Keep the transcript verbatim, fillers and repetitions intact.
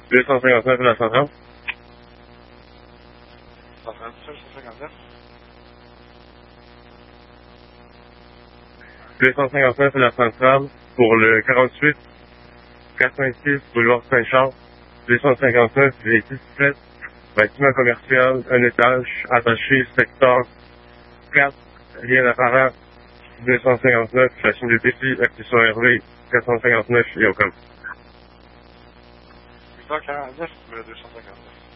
deux cent cinquante-neuf la centrale. cent trente-sept, cent cinquante-neuf. deux cent cinquante-neuf la centrale pour le quarante-huit quatre-vingt-six boulevard Saint-Charles. deux cent cinquante-neuf et dix-sept, bâtiment commercial, un étage, attaché, secteur quatre, rien apparent. deux cent cinquante-neuf, la chaîne de défi, acquisition Hervé, quatre cent cinquante-neuf, Yocom. huit cent quarante-neuf, deux cent cinquante-neuf.